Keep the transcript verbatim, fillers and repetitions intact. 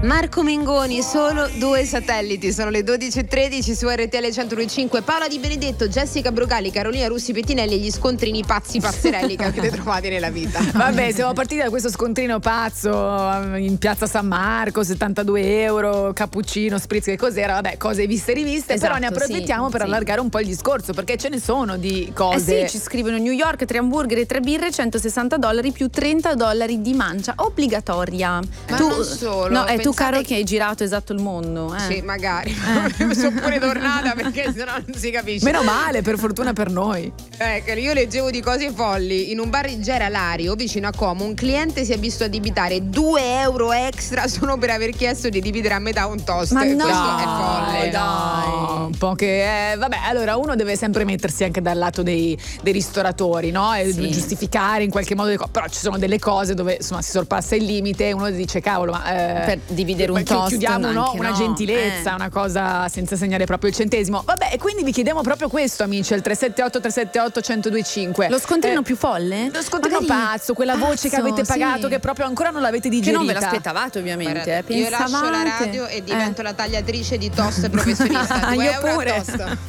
Marco Mengoni, solo due satelliti, sono le dodici e tredici su R T L centodue e cinque. Paola Di Benedetto, Jessica Brogali, Carolina Russi Pettinelli e gli scontrini pazzi pazzerelli che avete trovati nella vita. Vabbè, siamo partiti da questo scontrino pazzo in piazza San Marco, settantadue euro, cappuccino, spritz, che cos'era? Vabbè, cose viste e riviste, Esatto, però ne approfittiamo sì, per sì. allargare un po' il discorso, perché ce ne sono di cose. Eh sì, ci scrivono New York, tre hamburger e tre birre, centosessanta dollari più trenta dollari di mancia obbligatoria. Ma tu, non solo, no, è tu pensate- caro che hai girato esatto il mondo. Eh. Sì, magari. Sono pure tornata perché sennò non si capisce. Meno male, per fortuna per noi. Ecco, io leggevo di cose folli. In un bar di Gera Lario, vicino a Como, un cliente si è visto addebitare due euro extra solo per aver chiesto di dividere a metà un toast. Ma E no, questo è folle. No, un po' che eh, vabbè, allora uno deve sempre mettersi anche dal lato dei, dei ristoratori, no? E Sì. giustificare in qualche modo le cose. Però ci sono delle cose dove insomma si sorpassa il limite e uno dice cavolo, ma eh, Per dividere un chi- toast chiudiamo no? anche una no. gentilezza, Eh. una cosa senza segnare proprio il centesimo. Vabbè, e quindi vi chiediamo proprio questo, amici, al tre sette otto tre sette otto uno zero due cinque. Lo scontrino Eh, più folle? Lo scontrino Magari- pazzo, quella voce che Pazzo, avete pagato sì. che proprio ancora non l'avete Che digerita. non ve l'aspettavate ovviamente. Guarda, eh. io lascio la Pensavate- radio e divento Eh. la tagliatrice di toast professionista. Due Io euro a pure. toast.